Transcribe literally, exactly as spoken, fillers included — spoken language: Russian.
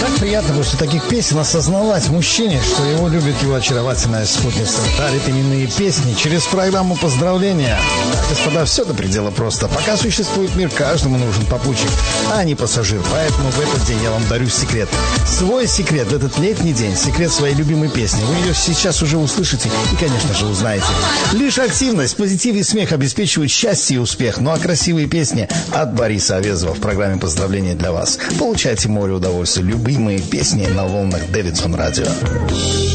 Так приятно после таких песен осознавать мужчине, что его любит его очаровательная спутница. Дарит именные песни через программу поздравления. Да, господа, все до предела просто. Пока существует мир, каждому нужен попутчик, а не пассажир. Поэтому в этот день я вам дарю секрет. Свой секрет в этот летний день. Секрет своей любимой песни. Вы ее сейчас уже услышите и, конечно же, узнаете. Лишь активность, позитив и смех обеспечивают счастье и успех. Ну а красивые песни от Бориса Авезова в программе поздравления для вас. Получайте море удовольствия. Любимые песни на волнах Дэвидсон Радио.